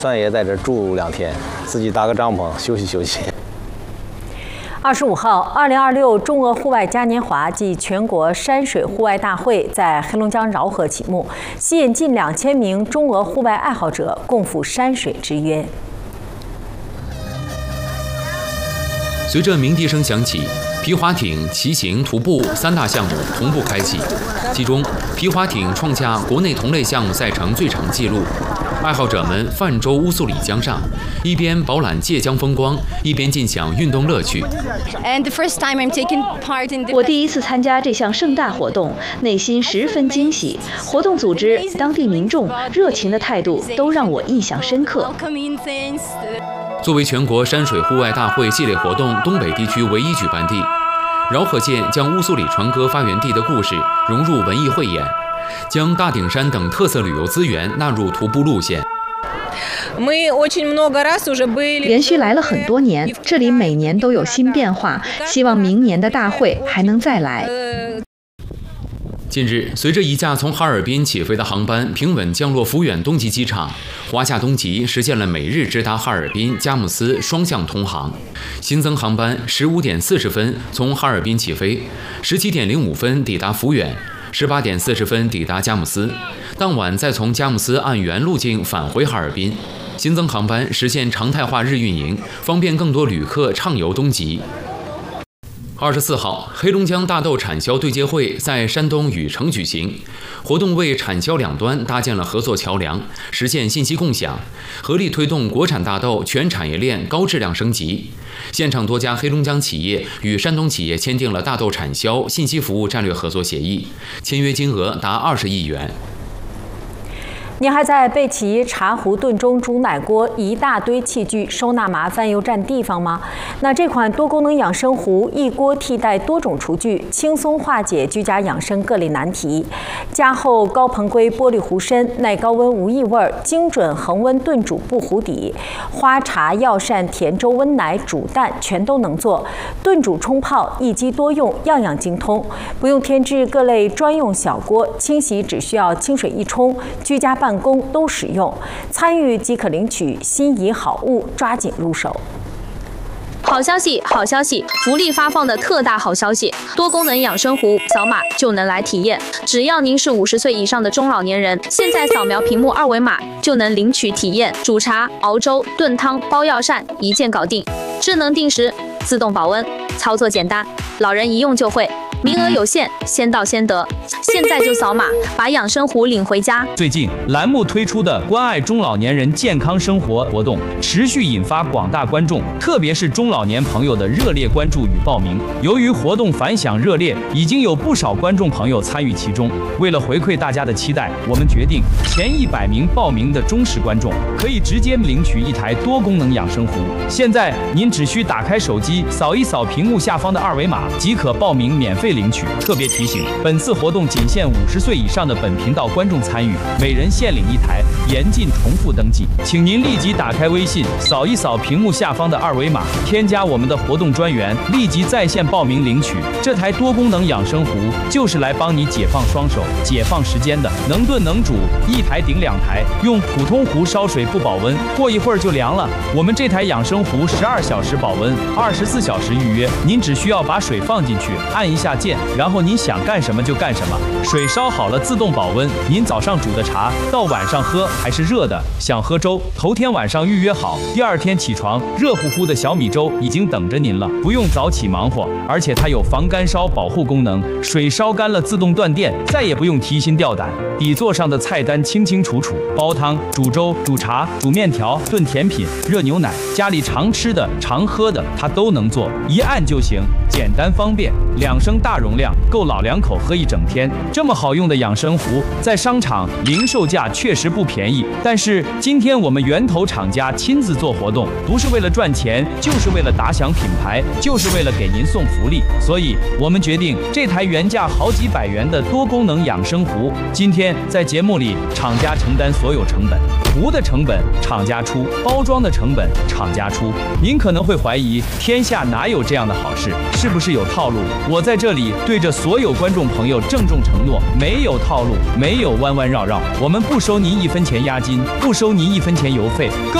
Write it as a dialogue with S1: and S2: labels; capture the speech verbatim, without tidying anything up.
S1: 算也在这住两天，自己搭个帐篷休息休息。
S2: 二十五号，二零二六中俄户外嘉年华暨全国山水户外大会在黑龙江饶河启幕，吸引近两千名中俄户外爱好者共赴山水之约。
S3: 随着鸣笛声响起，皮划艇、骑行、徒步三大项目同步开启。其中，皮划艇创下国内同类项目赛程最长纪录。爱好者们泛舟乌苏里江上，一边饱览界江风光，一边尽享运动乐趣。
S4: 我第一次参加这项盛大活动，内心十分惊喜。活动组织、当地民众热情的态度都让我印象深刻。
S3: 作为全国山水户外大会系列活动东北地区唯一举办地，饶河县将乌苏里船歌发源地的故事融入文艺汇演，将大顶山等特色旅游资源纳入徒步路线。
S4: 连续来了很多年，这里每年都有新变化，希望明年的大会还能再来。
S3: 近日，随着一架从哈尔滨起飞的航班平稳降落抚远东极机场，华夏东极实现了每日直达哈尔滨、佳木斯双向通航。新增航班十五点四十分从哈尔滨起飞，十七点零五分抵达抚远，十八点四十分抵达佳木斯，当晚再从佳木斯按原路径返回哈尔滨。新增航班实现常态化日运营，方便更多旅客畅游东极。二十四号，黑龙江大豆产销对接会在山东禹城举行，活动为产销两端搭建了合作桥梁，实现信息共享，合力推动国产大豆全产业链高质量升级。现场多家黑龙江企业与山东企业签订了大豆产销信息服务战略合作协议，签约金额达二十亿元。
S2: 你还在备齐茶壶、炖盅、煮奶锅一大堆器具，收纳麻烦又占地方吗？那这款多功能养生壶一锅替代多种厨具，轻松化解居家养生各类难题。加厚高硼硅玻璃壶身，耐高温无异味，精准恒温炖煮不糊底。花茶、药膳、甜粥、温奶、煮蛋全都能做，炖煮冲泡一机多用，样样精通。不用添置各类专用小锅，清洗只需要清水一冲，居家办办公都使用，参与即可领取心仪好物，抓紧入手。
S5: 好消息，好消息！福利发放的特大好消息，多功能养生壶，扫码就能来体验。只要您是五十岁以上的中老年人，现在扫描屏幕二维码就能领取体验。煮茶、熬粥、炖汤、包药膳，一键搞定。智能定时，自动保温，操作简单，老人一用就会。名额有限，先到先得。现在就扫码，把养生壶领回家。
S6: 最近，栏目推出的关爱中老年人健康生活活动，持续引发广大观众，特别是中老年朋友的热烈关注与报名。由于活动反响热烈，已经有不少观众朋友参与其中。为了回馈大家的期待，我们决定前一百名报名的忠实观众，可以直接领取一台多功能养生壶。现在您只需打开手机，扫一扫屏幕下方的二维码，即可报名免费领取。特别提醒，本次活动仅限五十岁以上的本频道观众参与，每人限领一台，严禁重复登记。请您立即打开微信，扫一扫屏幕下方的二维码，添加我们的活动专员，立即在线报名领取。这台多功能养生壶就是来帮你解放双手、解放时间的，能炖能煮，一台顶两台。用普通壶烧水不保温，过一会儿就凉了。我们这台养生壶十二小时保温，二十四小时预约。您只需要把水放进去，按一下键，然后您想干什么就干什么。水烧好了自动保温，您早上煮的茶到晚上喝还是热的。想喝粥，头天晚上预约好，第二天起床，热乎乎的小米粥已经等着您了，不用早起忙活。而且它有防干烧保护功能，水烧干了自动断电，再也不用提心吊胆。底座上的菜单清清楚楚，煲汤、煮粥、煮茶、煮面条、炖甜品、热牛奶，家里常吃的、常喝的，它都能做，一按就行，简单方便。两升大容量，够老两口喝一整天。这么好用的养生壶，在商场零售价确实不便宜，但是今天我们源头厂家亲自做活动，不是为了赚钱，就是为了打响品牌，就是为了给您送福利。所以我们决定，这台原价好几百元的多功能养生壶，今天在节目里厂家承担所有成本，壶的成本厂家出，包装的成本厂家出。您可能会怀疑，天下哪有这样的好事？ 是不是有套路？我在这里对着所有观众朋友郑重承诺，没有套路，没有弯弯绕绕，我们不收您一分钱押金，不收您一分钱邮费。更